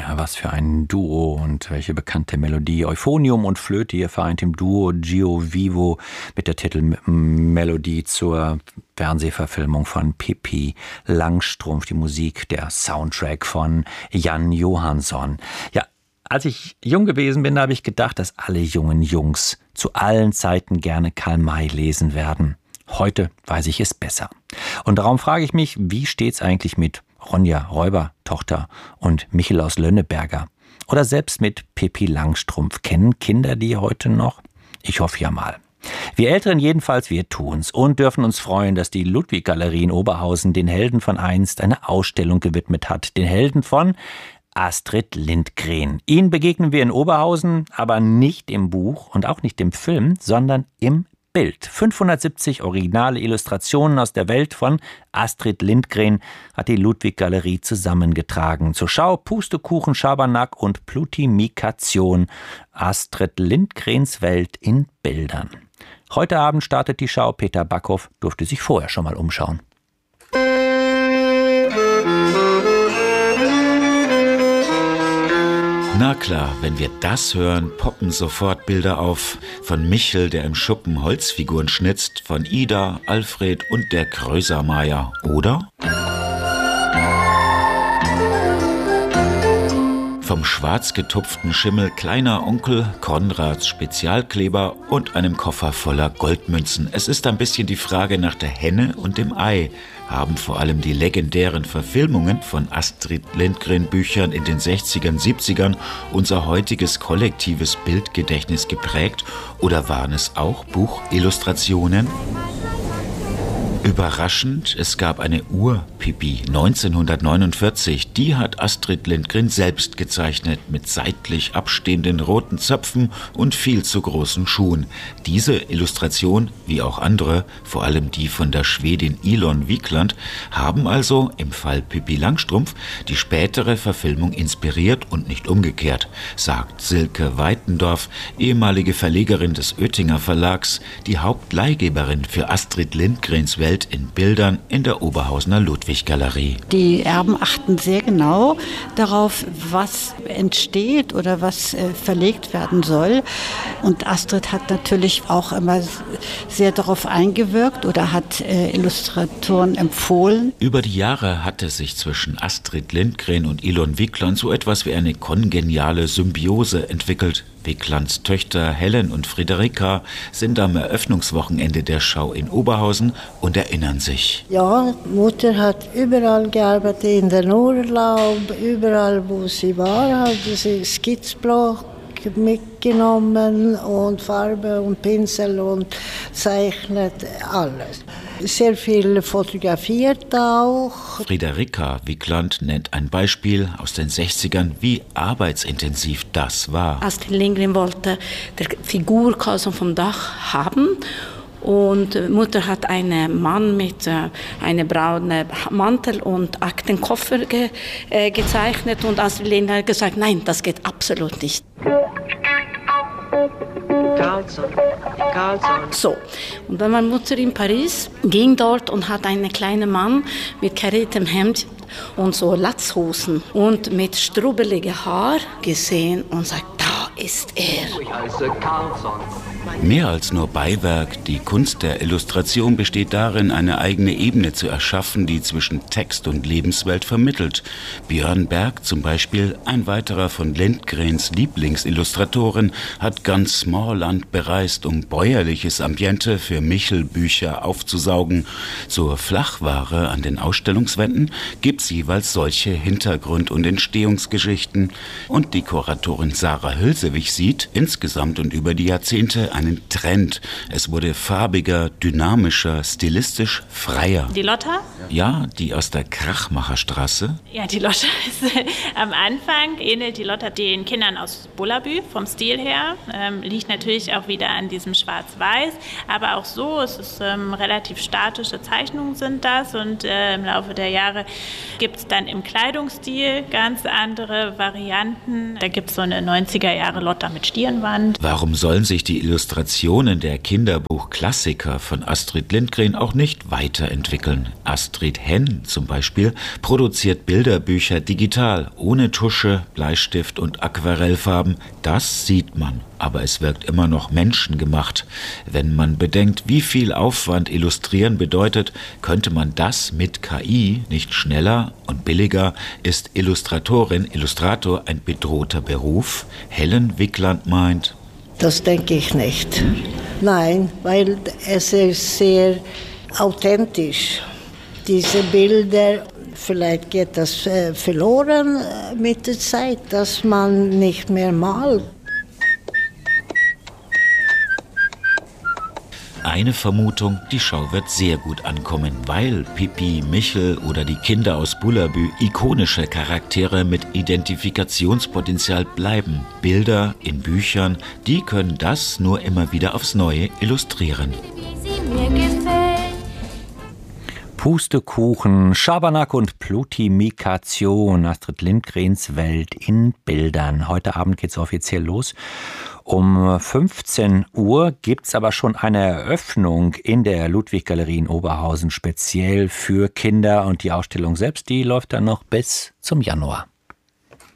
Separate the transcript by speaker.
Speaker 1: was für ein Duo und welche bekannte Melodie. Euphonium und Flöte, ihr vereint im Duo Gio Vivo mit der Titelmelodie zur Fernsehverfilmung von Pippi Langstrumpf, die Musik, der Soundtrack von Jan Johansson. Ja, als ich jung gewesen bin, habe ich gedacht, dass alle jungen Jungs zu allen Zeiten gerne Karl May lesen werden. Heute weiß ich es besser. Und darum frage ich mich, wie steht's eigentlich mit Ronja Räubertochter und Michel aus Lönneberger? Oder selbst mit Pippi Langstrumpf. Kennen Kinder die heute noch? Ich hoffe ja mal. Wir Älteren jedenfalls, wir tun's und dürfen uns freuen, dass die Ludwig-Galerie in Oberhausen den Helden von einst eine Ausstellung gewidmet hat. Den Helden von Astrid Lindgren. Ihn begegnen wir in Oberhausen, aber nicht im Buch und auch nicht im Film, sondern im Bild. 570 originale Illustrationen aus der Welt von Astrid Lindgren hat die Ludwig-Galerie zusammengetragen. Zur Schau Pustekuchen, Schabernack und Plutimikation. Astrid Lindgrens Welt in Bildern. Heute Abend startet die Schau. Peter Backhoff durfte sich vorher schon mal umschauen.
Speaker 2: Na klar, wenn wir das hören, poppen sofort Bilder auf. Von Michel, der im Schuppen Holzfiguren schnitzt, von Ida, Alfred und der Krösermeier, oder? Vom schwarz getupften Schimmel kleiner Onkel, Konrads Spezialkleber und einem Koffer voller Goldmünzen. Es ist ein bisschen die Frage nach der Henne und dem Ei. Haben vor allem die legendären Verfilmungen von Astrid Lindgren Büchern in den 60ern, 70ern unser heutiges kollektives Bildgedächtnis geprägt oder waren es auch Buchillustrationen? Überraschend, es gab eine Ur-Pippi 1949. Die hat Astrid Lindgren selbst gezeichnet mit seitlich abstehenden roten Zöpfen und viel zu großen Schuhen. Diese Illustration, wie auch andere, vor allem die von der Schwedin Ilon Wikland, haben also im Fall Pippi Langstrumpf die spätere Verfilmung inspiriert und nicht umgekehrt, sagt Silke Weitendorf, ehemalige Verlegerin des Oetinger Verlags, die Hauptleihgeberin für Astrid Lindgrens Welt in Bildern in der Oberhausener Ludwig-Galerie.
Speaker 3: Die Erben achten sehr genau darauf, was entsteht oder was verlegt werden soll. Und Astrid hat natürlich auch immer sehr darauf eingewirkt oder hat Illustratoren empfohlen.
Speaker 2: Über die Jahre hatte sich zwischen Astrid Lindgren und Ilon Wikland so etwas wie eine kongeniale Symbiose entwickelt. Wiklands Töchter Helen und Friederika sind am Eröffnungswochenende der Schau in Oberhausen und erinnern sich.
Speaker 4: Ja, Mutter hat überall gearbeitet, in den Urlaub, überall wo sie war, hat sie Skizzblock mitgenommen und Farbe und Pinsel und zeichnet alles. Sehr viel fotografiert auch.
Speaker 2: Friederika Wikland nennt ein Beispiel aus den 60ern, wie arbeitsintensiv das war.
Speaker 5: Astrid Lindgren wollte die Figur quasi vom Dach haben. Und Mutter hat einen Mann mit einem braunen Mantel und Aktenkoffer gezeichnet. Und Astrid Lindgren hat gesagt, nein, das geht absolut nicht. So, und dann war Mutter in Paris, ging dort und hat einen kleinen Mann mit kariertem Hemd und so Latzhosen und mit strubbeligem Haar gesehen und sagt, da ist er.
Speaker 6: Ich heiße Carlson.
Speaker 2: Mehr als nur Beiwerk, die Kunst der Illustration besteht darin, eine eigene Ebene zu erschaffen, die zwischen Text und Lebenswelt vermittelt. Björn Berg zum Beispiel, ein weiterer von Lindgrens Lieblingsillustratoren, hat ganz Smallland bereist, um bäuerliches Ambiente für Michel-Bücher aufzusaugen. Zur Flachware an den Ausstellungswänden gibt's jeweils solche Hintergrund- und Entstehungsgeschichten. Und die Kuratorin Sarah Hülsewig sieht insgesamt und über die Jahrzehnte einen Trend. Es wurde farbiger, dynamischer, stilistisch freier.
Speaker 7: Die Lotta?
Speaker 2: Ja, die aus der Krachmacherstraße.
Speaker 7: Ja, die Lotta ist am Anfang, ähnelt die Lotta den Kindern aus Bullabü vom Stil her. Liegt natürlich auch wieder an diesem Schwarz-Weiß, aber auch so, es ist relativ statische Zeichnungen sind das und im Laufe der Jahre gibt es dann im Kleidungsstil ganz andere Varianten. Da gibt es so eine 90er Jahre Lotta mit Stirnband.
Speaker 2: Warum sollen sich die Illustrationen Illustrationen der Kinderbuchklassiker von Astrid Lindgren auch nicht weiterentwickeln. Astrid Henn zum Beispiel produziert Bilderbücher digital, ohne Tusche, Bleistift und Aquarellfarben. Das sieht man, aber es wirkt immer noch menschengemacht. Wenn man bedenkt, wie viel Aufwand Illustrieren bedeutet, könnte man das mit KI nicht schneller und billiger? Ist Illustrator ein bedrohter Beruf? Helen Wigland meint:
Speaker 4: Das denke ich nicht. Nein, weil es ist sehr authentisch. Diese Bilder, vielleicht geht das verloren mit der Zeit, dass man nicht mehr malt.
Speaker 2: Eine Vermutung, die Schau wird sehr gut ankommen, weil Pippi, Michel oder die Kinder aus Bullabü ikonische Charaktere mit Identifikationspotenzial bleiben. Bilder in Büchern, die können das nur immer wieder aufs Neue illustrieren.
Speaker 1: Pustekuchen, Schabernack und Plutimikation, Astrid Lindgrens Welt in Bildern. Heute Abend geht's offiziell los. Um 15 Uhr gibt's aber schon eine Eröffnung in der Ludwig-Galerie in Oberhausen, speziell für Kinder. Und die Ausstellung selbst, die läuft dann noch bis zum Januar.